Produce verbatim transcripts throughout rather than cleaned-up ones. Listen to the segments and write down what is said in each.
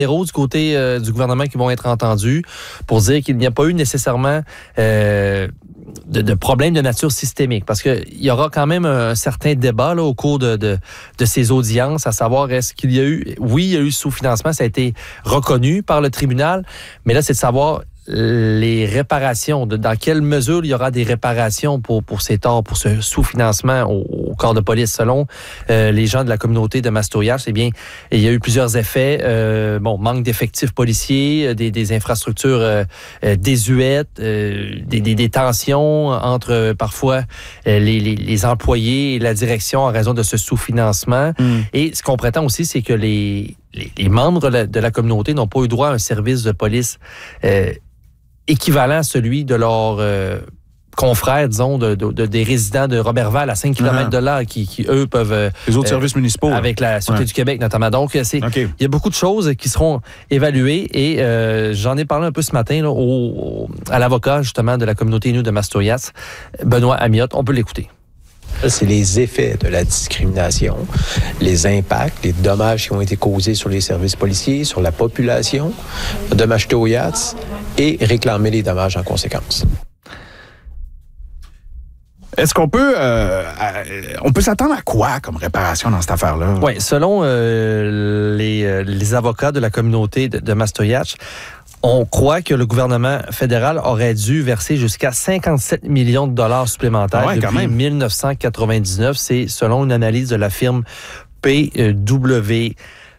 généraux du côté euh, du gouvernement qui vont être entendus pour dire qu'il n'y a pas eu nécessairement euh, de, de problèmes de nature systémique. Parce qu'il y aura quand même un certain débat là, au cours de, de, de ces audiences, à savoir est-ce qu'il y a eu... Oui, il y a eu sous-financement, ça a été reconnu par le tribunal, mais là, c'est de savoir les réparations, de, dans quelle mesure il y aura des réparations pour, pour ces torts, pour ce sous-financement au, au corps de police. Selon euh, les gens de la communauté de Mastoriach, eh bien, il y a eu plusieurs effets. Euh, bon, manque d'effectifs policiers, des, des infrastructures euh, euh, désuètes, euh, des, des, des tensions entre euh, parfois euh, les, les, les employés et la direction en raison de ce sous-financement. Mm. Et ce qu'on prétend aussi, c'est que les, les, les membres de la, de la communauté n'ont pas eu droit à un service de police euh, équivalent à celui de leurs euh, confrères, disons, de, de, de, des résidents de Roberval à cinq kilomètres de là, qui, qui, eux, peuvent... Euh, les autres euh, services municipaux. Avec la Sûreté ouais. du Québec, notamment. Donc, c'est, okay. il y a beaucoup de choses qui seront évaluées et euh, j'en ai parlé un peu ce matin là, au, au, à l'avocat, justement, de la communauté Innu de Mastoriach, Benoît Amiotte. On peut l'écouter. C'est les effets de la discrimination, les impacts, les dommages qui ont été causés sur les services policiers, sur la population de Mastoriach et réclamer les dommages en conséquence. Est-ce qu'on peut euh, on peut s'attendre à quoi comme réparation dans cette affaire-là? Oui, selon euh, les, les avocats de la communauté de, de Mastoriach, on croit que le gouvernement fédéral aurait dû verser jusqu'à cinquante-sept millions de dollars supplémentaires ah ouais, depuis dix-neuf cent quatre-vingt-dix-neuf. C'est selon une analyse de la firme P W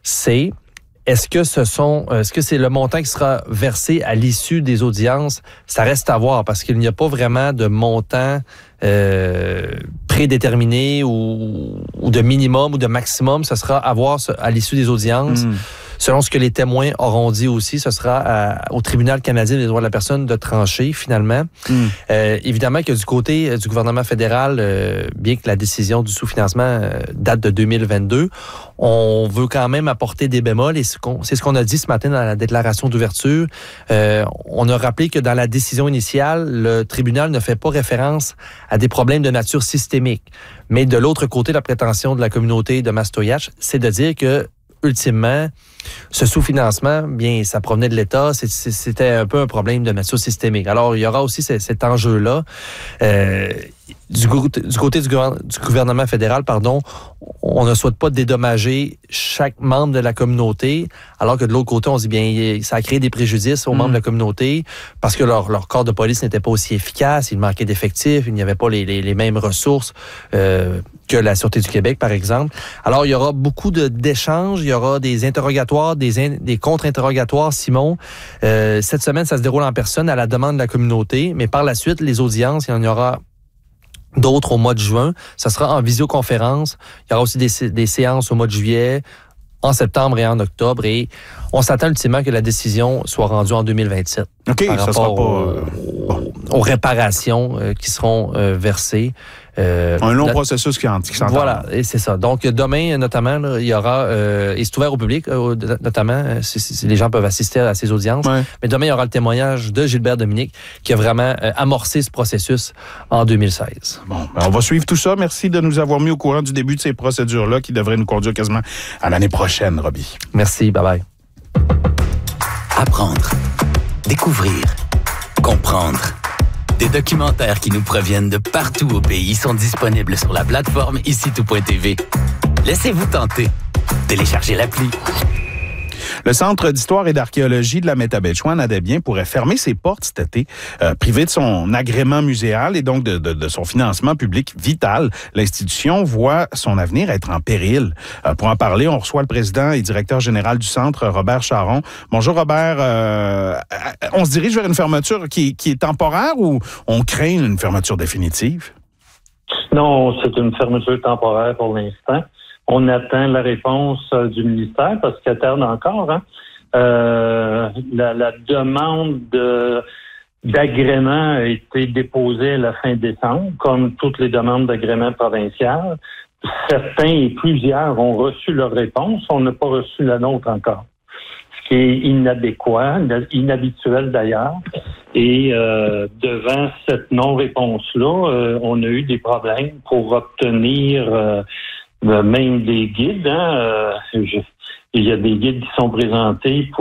C. Est-ce que ce sont, est-ce que c'est le montant qui sera versé à l'issue des audiences? Ça reste à voir parce qu'il n'y a pas vraiment de montant euh, prédéterminé ou, ou de minimum ou de maximum. Ce sera à voir à l'issue des audiences. Mmh. Selon ce que les témoins auront dit aussi, ce sera à, au Tribunal canadien des droits de la personne de trancher, finalement. Mm. Euh, évidemment que du côté du gouvernement fédéral, euh, bien que la décision du sous-financement euh, date de deux mille vingt-deux, on veut quand même apporter des bémols et c'est ce qu'on, c'est ce qu'on a dit ce matin dans la déclaration d'ouverture. Euh, on a rappelé que dans la décision initiale, le tribunal ne fait pas référence à des problèmes de nature systémique. Mais de l'autre côté, la prétention de la communauté de Mastoriach, c'est de dire que ultimement, ce sous-financement, bien, ça provenait de l'État, c'était un peu un problème de nature systémique. Alors, il y aura aussi cet enjeu-là. Euh, du, du côté du, du gouvernement fédéral, pardon, on ne souhaite pas dédommager chaque membre de la communauté, alors que de l'autre côté, on se dit bien, ça a créé des préjudices aux mmh. membres de la communauté parce que leur, leur corps de police n'était pas aussi efficace, il manquait d'effectifs, il n'y avait pas les, les, les mêmes ressources euh, que la Sûreté du Québec, par exemple. Alors, il y aura beaucoup de, d'échanges, il y aura des interrogatoires, des, in, des contre-interrogatoires, Simon. Euh, cette semaine, ça se déroule en personne à la demande de la communauté, mais par la suite, les audiences, il y en aura d'autres au mois de juin. Ça sera en visioconférence. Il y aura aussi des, des séances au mois de juillet, en septembre et en octobre. Et on s'attend ultimement que la décision soit rendue en deux mille vingt-sept. OK, par ça sera pas... Aux, bon. aux réparations euh, qui seront euh, versées. Euh, un long la... processus qui, en, qui s'entend. Voilà, et c'est ça. Donc, demain, notamment, là, il y aura... Euh, et c'est ouvert au public, euh, notamment, si, si les gens peuvent assister à ces audiences. Ouais. Mais demain, il y aura le témoignage de Gilbert Dominique qui a vraiment euh, amorcé ce processus en deux mille seize. Bon, ben on va suivre tout ça. Merci de nous avoir mis au courant du début de ces procédures-là qui devraient nous conduire quasiment à l'année prochaine, Robbie. Merci, bye-bye. Apprendre, découvrir, comprendre. Des documentaires qui nous proviennent de partout au pays sont disponibles sur la plateforme ici tout point t v. Laissez-vous tenter. Téléchargez l'appli. Le Centre d'histoire et d'archéologie de la Métabetchouan à Desbiens pourrait fermer ses portes cet été, euh, privé de son agrément muséal et donc de, de, de son financement public vital. L'institution voit son avenir être en péril. Euh, pour en parler, on reçoit le président et directeur général du centre, Robert Charron. Bonjour Robert. Euh, on se dirige vers une fermeture qui, qui est temporaire ou on craint une fermeture définitive? Non, c'est une fermeture temporaire pour l'instant. On attend la réponse euh, du ministère parce qu'elle tarde encore. Hein? Euh, la, la demande de, d'agrément a été déposée à la fin décembre, comme toutes les demandes d'agrément provinciales. Certains et plusieurs ont reçu leur réponse. On n'a pas reçu la nôtre encore. Ce qui est inadéquat, inhabituel d'ailleurs. Et euh, devant cette non-réponse-là, euh, on a eu des problèmes pour obtenir... Euh, même des guides, hein, euh, je, il y a des guides qui sont présentés pour